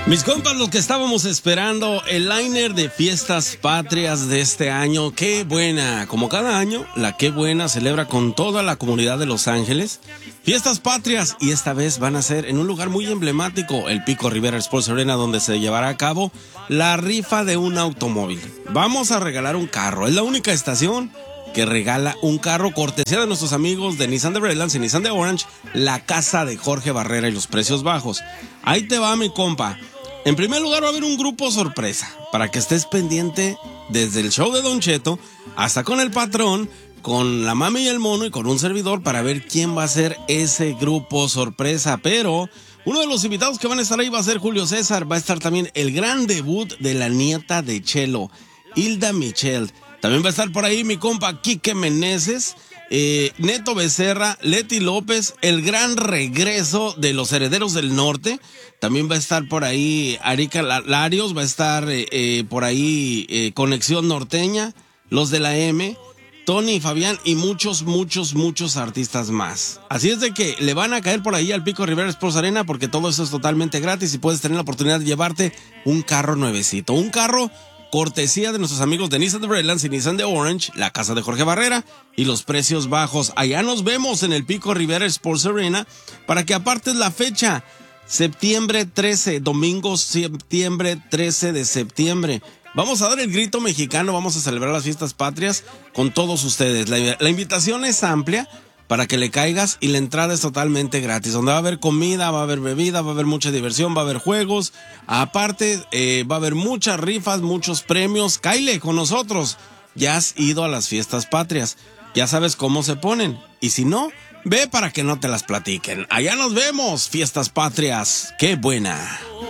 Mis compas, los que estábamos esperando, el liner de Fiestas Patrias de este año, Qué Buena. Como cada año, la Qué Buena celebra con toda la comunidad de Los Ángeles Fiestas Patrias, y esta vez van a ser en un lugar muy emblemático, el Pico Rivera Sports Arena, donde se llevará a cabo la rifa de un automóvil. Vamos a regalar un carro, es la única estación que regala un carro, cortesía de nuestros amigos de Nissan de Redlands y Nissan de Orange, la casa de Jorge Barrera y los precios bajos. Ahí te va, mi compa. En primer lugar va a haber un grupo sorpresa, para que estés pendiente desde el show de Don Cheto hasta con el patrón, con la mami y el mono y con un servidor, para ver quién va a ser ese grupo sorpresa. Pero uno de los invitados que van a estar ahí va a ser Julio César. Va a estar también el gran debut de la nieta de Chelo, Hilda Michelle. También va a estar por ahí mi compa Quique Meneses, Neto Becerra, Leti López, el gran regreso de los Herederos del Norte. También va a estar por ahí Arica Larios, va a estar por ahí Conexión Norteña, los de la M, Tony y Fabián y muchos artistas más. Así es de que le van a caer por ahí al Pico Rivera Sports Arena, porque todo eso es totalmente gratis y puedes tener la oportunidad de llevarte un carro nuevecito, un carro cortesía de nuestros amigos de Nissan de Redlands y Nissan de Orange, la casa de Jorge Barrera y los precios bajos. Allá nos vemos en el Pico Rivera Sports Arena para que apartes la fecha. Septiembre 13, domingo septiembre 13 de septiembre. Vamos a dar el grito mexicano, vamos a celebrar las Fiestas Patrias con todos ustedes. La invitación es amplia para que le caigas y la entrada es totalmente gratis, donde va a haber comida, va a haber bebida, va a haber mucha diversión, va a haber juegos. Aparte, va a haber muchas rifas, muchos premios. Cáile con nosotros. Ya has ido a las Fiestas Patrias, ya sabes cómo se ponen. Y si no, ve para que no te las platiquen. Allá nos vemos, Fiestas Patrias. ¡Qué buena!